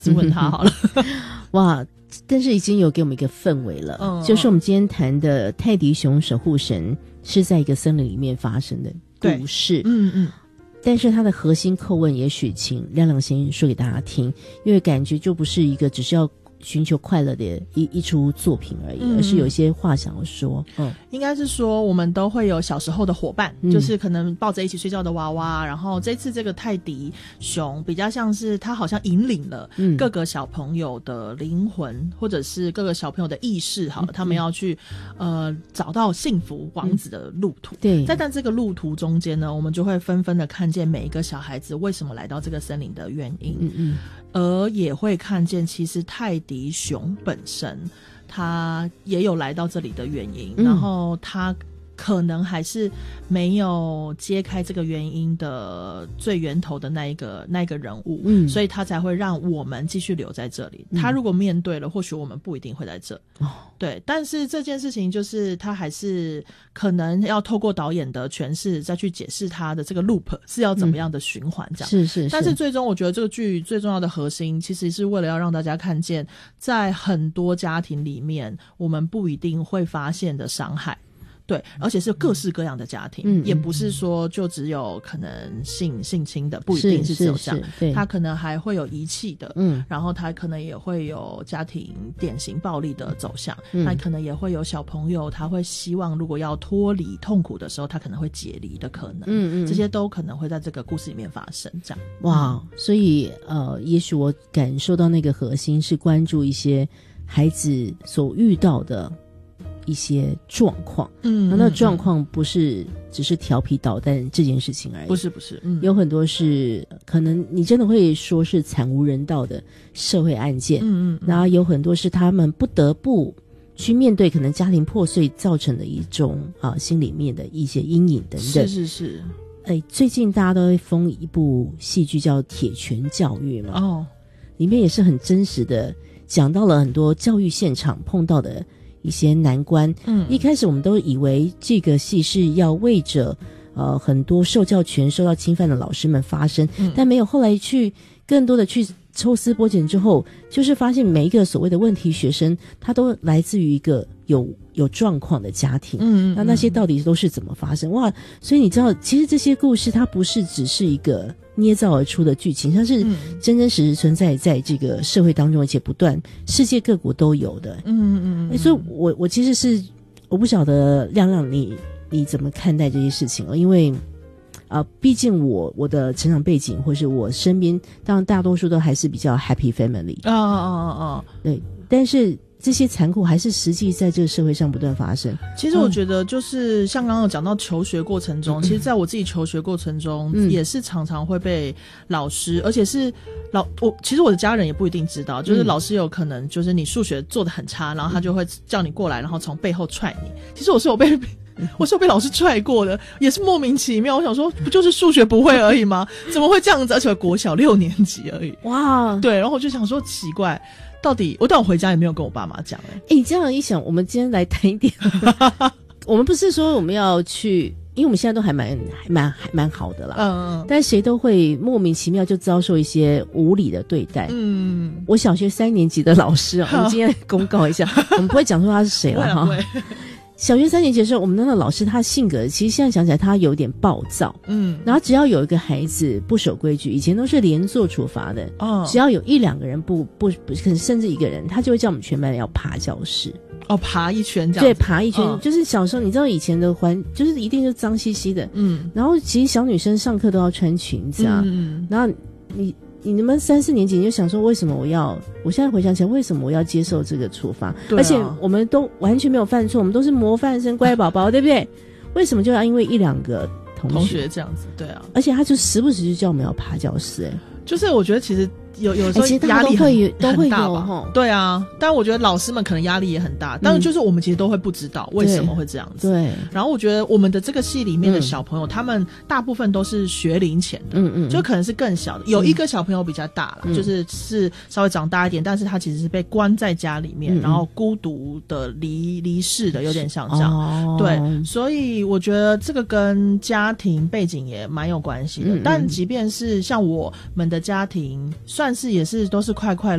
问他好了。 哇，但是已经有给我们一个氛围了，就是我们今天谈的泰迪熊守护神是在一个森林里面发生的故事。但是它的核心叩问也许请亮亮先说给大家听，因为感觉就不是一个只是要寻求快乐的一出作品而已，而是有一些话想要说。 应该是说我们都会有小时候的伙伴，就是可能抱着一起睡觉的娃娃，然后这次这个泰迪熊比较像是他好像引领了各个小朋友的灵魂，或者是各个小朋友的意识，好了，他们要去找到幸福王子的路途。 对， 在这个路途中间呢，我们就会纷纷的看见每一个小孩子为什么来到这个森林的原因。而也会看见其实泰迪熊本身他也有来到这里的原因，然后他可能还是没有揭开这个原因的最源头的那一个人物，所以他才会让我们继续留在这里。他如果面对了，或许我们不一定会在这。对，但是这件事情就是他还是可能要透过导演的诠释再去解释他的这个 loop 是要怎么样的循环这样。是。但是最终我觉得这个剧最重要的核心其实是为了要让大家看见在很多家庭里面我们不一定会发现的伤害。对，而且是各式各样的家庭，也不是说就只有可能性侵的，不一定是只有这样，他可能还会有遗弃的，然后他可能也会有家庭典型暴力的走向，那可能也会有小朋友他会希望如果要脱离痛苦的时候，他可能会解离的可能，这些都可能会在这个故事里面发生。这样，哇， 所以也许我感受到那个核心是关注一些孩子所遇到的一些状况，那状况不是只是调皮捣蛋这件事情而已， 不是， 有很多是可能你真的会说是惨无人道的社会案件，然后有很多是他们不得不去面对可能家庭破碎造成的一种心里面的一些阴影等等。 是。 最近大家都会封一部戏剧叫《铁拳教育》嘛，里面也是很真实的讲到了很多教育现场碰到的一些难关。一开始我们都以为这个戏是要为着很多受教权受到侵犯的老师们发声，但没有，后来去更多的去抽丝剥茧之后，就是发现每一个所谓的问题学生他都来自于一个有状况的家庭，那些到底都是怎么发生？哇，所以你知道其实这些故事它不是只是一个捏造而出的剧情，它是真真实实存在在这个社会当中，而且不断世界各国都有的。所以我其实是我不晓得亮亮你怎么看待这些事情，因为毕竟我的成长背景或是我身边当然大多数都还是比较 happy family 对，但是这些残酷还是实际在这个社会上不断发生。 其实我觉得就是像刚刚讲到求学过程中，其实在我自己求学过程中也是常常会被老师，而且是其实我的家人也不一定知道，就是老师有可能就是你数学做得很差，然后他就会叫你过来，然后从背后踹你。其实我是有被老师踹过的，也是莫名其妙。我想说不就是数学不会而已吗？怎么会这样子？而且国小6年级而已。哇，对，然后我就想说奇怪，到底我回家也没有跟我爸妈讲。 你这样一想，我们今天来谈一点我们不是说我们要去，因为我们现在都还蛮好的啦，但谁都会莫名其妙就遭受一些无理的对待。我小学3年级的老师我们今天公告一下我们不会讲说他是谁了哈。小学3年级的时候，我们那个老师他性格其实现在想起来他有点暴躁，然后只要有一个孩子不守规矩，以前都是连坐处罚的，只要有1-2个人不可能甚至1个人，他就会叫我们全班要爬教室。 爬一圈这样子。 对，爬一圈，就是小时候你知道以前的就是一定就脏兮兮的，然后其实小女生上课都要穿裙子啊，然后你们3-4年级你就想说为什么我现在回想起来为什么我要接受这个处罚，而且我们都完全没有犯错，我们都是模范生乖宝宝对不对？为什么就要因为1-2个同学这样子？对啊， 而且他就时不时就叫我们要爬教室。 就是我觉得其实有时候压力很大吧。对啊，但我觉得老师们可能压力也很大，当然就是我们其实都会不知道为什么会这样子。对，然后我觉得我们的这个戏里面的小朋友，他们大部分都是学龄前的，就可能是更小的，有一个小朋友比较大了，就是稍微长大一点，但是他其实是被关在家里面，然后孤独的离世的，有点像这样。对，所以我觉得这个跟家庭背景也蛮有关系的。但即便是像我们的家庭算是也是都是快快